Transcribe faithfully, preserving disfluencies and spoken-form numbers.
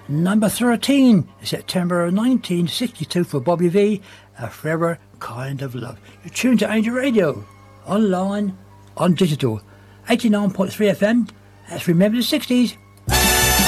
Number thirteen, September nineteen sixty-two for Bobby Vee, A Forever Kind of Love. You're tuned to Angel Radio, online, on digital, eighty-nine point three F M. Let's remember the sixties.